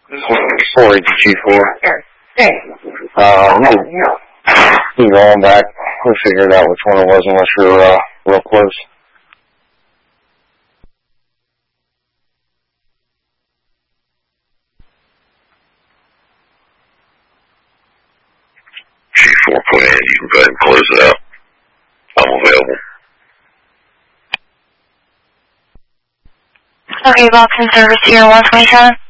4 G4. You going back, we figured out which one it was unless you're real close. G4 put in, you can go ahead and close it out. I'm available. Okay, Boston Service here, 127.